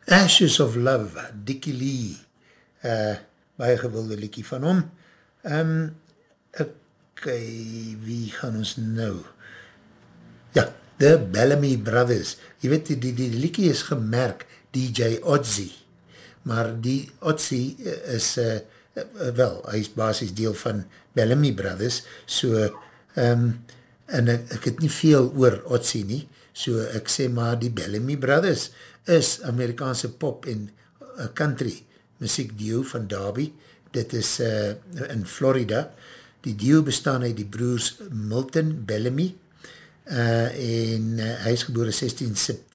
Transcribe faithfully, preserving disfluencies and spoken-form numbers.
Ashes of Love, Dickie Lee, uh, baie gewilde liekie van hom. Um, ok, wie gaan ons nou? Ja, The Bellamy Brothers. Jy weet, die, die, die liekie is gemerk D J Otzi, maar die Otzi is, uh, uh, wel, hy is basis deel van Bellamy Brothers, so, um, en ek, ek het nie veel oor Otzi nie, so ek sê maar die Bellamy Brothers is Amerikaanse pop en uh, country muziek duo van Derby, dit is uh, in Florida. Die duo bestaan uit die broers Milton Bellamy, uh, en uh, hy is gebore sestien September